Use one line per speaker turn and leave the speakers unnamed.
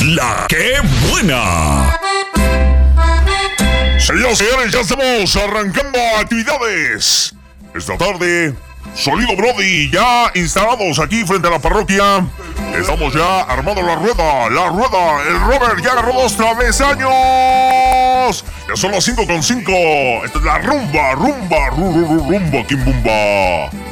La que buena.
Señoras y señores, ya estamos arrancando actividades. Esta tarde, Sonido Brody ya instalados aquí frente a la parroquia. Estamos ya armando la rueda. El Robert ya agarró 2 travesaños. Ya son las 5:05. Esta es la rumba, kimbumba.